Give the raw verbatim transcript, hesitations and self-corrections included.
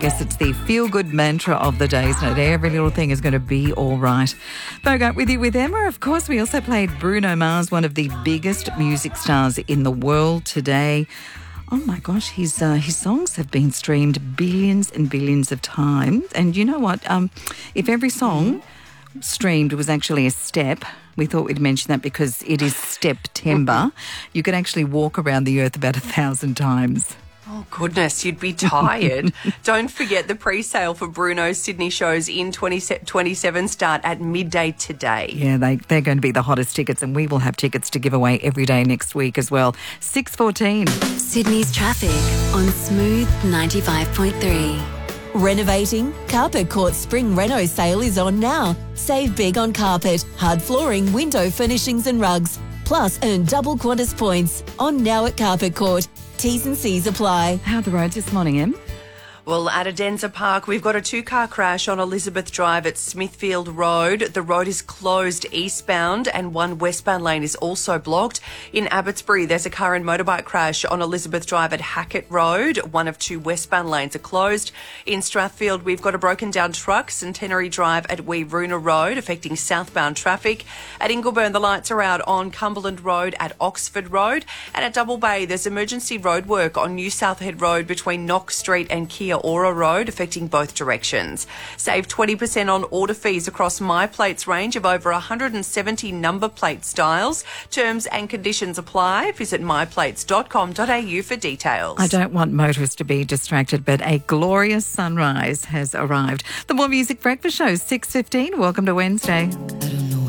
guess it's the feel-good mantra of the day, isn't it? Every little thing is going to be all right. Bogart with you with Emma. Of course, we also played Bruno Mars, one of the biggest music stars in the world today. Oh my gosh, his uh, his songs have been streamed billions and billions of times. And you know what? Um, if every song streamed was actually a step, we thought we'd mention that because it is September. You could actually walk around the earth about a thousand times. Oh, goodness, you'd be tired. Don't forget the pre-sale for Bruno's Sydney shows in twenty twenty-seven start at midday today. Yeah, they, they're going to be the hottest tickets, and we will have tickets to give away every day next week as well. six fourteen. Sydney's traffic on Smooth ninety-five point three. Renovating? Carpet Court Spring Reno sale is on now. Save big on carpet, hard flooring, window furnishings and rugs. Plus, earn double Qantas points. On now at Carpet Court. T's and C's apply. How are the roads this morning, Em? Well, at Adenza Park, we've got a two-car crash on Elizabeth Drive at Smithfield Road. The road is closed eastbound and one westbound lane is also blocked. In Abbotsbury, there's a car and motorbike crash on Elizabeth Drive at Hackett Road. One of two westbound lanes are closed. In Strathfield, we've got a broken-down truck, Centenary Drive at Weeroona Road, affecting southbound traffic. At Ingleburn, the lights are out on Cumberland Road at Oxford Road. And at Double Bay, there's emergency roadwork on New South Head Road between Knox Street and Kia Aura Road, affecting both directions. Save twenty percent on order fees across MyPlate's range of over one hundred seventy number plate styles. Terms and conditions apply. Visit my plates dot com dot a u for details. I don't want motorists to be distracted, but a glorious sunrise has arrived. The More Music Breakfast Show, six fifteen. Welcome to Wednesday. I don't know